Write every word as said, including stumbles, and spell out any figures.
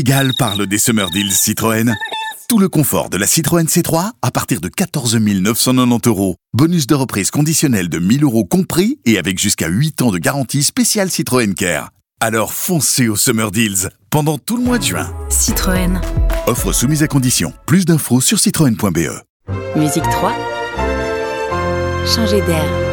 Gal parle des Summer Deals Citroën. Tout le confort de la Citroën C trois à partir de quatorze mille neuf cent quatre-vingt-dix euros. Bonus de reprise conditionnel de mille euros compris et avec jusqu'à huit ans de garantie spéciale Citroën Care. Alors foncez aux Summer Deals pendant tout le mois de juin. Citroën. Offre soumise à condition. Plus d'infos sur citroën point b e. Musique trois. Changer d'air.